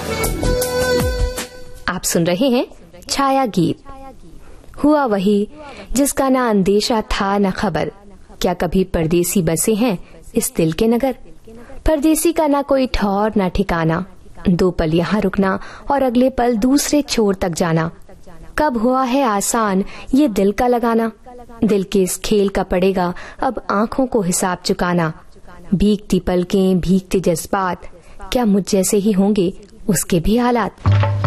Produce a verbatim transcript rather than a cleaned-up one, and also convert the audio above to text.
आप सुन रहे हैं छाया गीत। हुआ वही जिसका ना अंदेशा था न खबर, क्या कभी परदेसी बसे हैं इस दिल के नगर। परदेसी का ना कोई ठौर ना ठिकाना, दो पल यहाँ रुकना और अगले पल दूसरे छोर तक जाना। कब हुआ है आसान ये दिल का लगाना, दिल के इस खेल का पड़ेगा अब आंखों को हिसाब चुकाना। भीगती पलकें भीगते जज्बात, क्या मुझ जैसे ही होंगे उसके भी हालात।